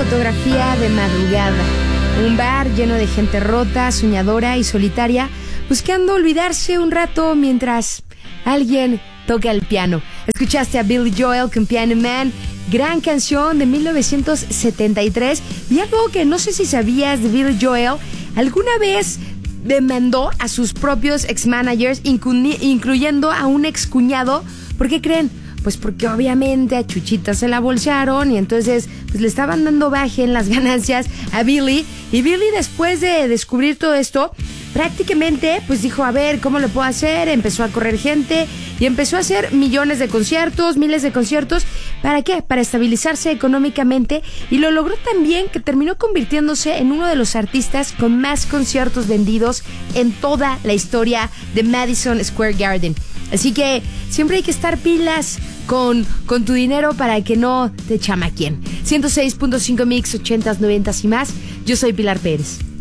fotografía de madrugada. Un bar lleno de gente rota, soñadora y solitaria, buscando olvidarse un rato mientras alguien toca el piano. Escuchaste a Billy Joel con Piano Man, gran canción de 1973. Y algo que no sé si sabías de Billy Joel, alguna vez demandó a sus propios ex-managers, incluyendo a un ex-cuñado. ¿Por qué creen? Pues porque obviamente a Chuchita se la bolsearon y entonces pues le estaban dando baje en las ganancias a Billy. Y Billy, después de descubrir todo esto, prácticamente pues dijo, a ver, ¿cómo lo puedo hacer? Empezó a correr gente y empezó a hacer millones de conciertos, miles de conciertos. ¿Para qué? Para estabilizarse económicamente, y lo logró tan bien que terminó convirtiéndose en uno de los artistas con más conciertos vendidos en toda la historia de Madison Square Garden. Así que siempre hay que estar pilas con tu dinero para que no te chamaquen. 106.5 Mix, 80s, 90s y más. Yo soy Pilar Pérez.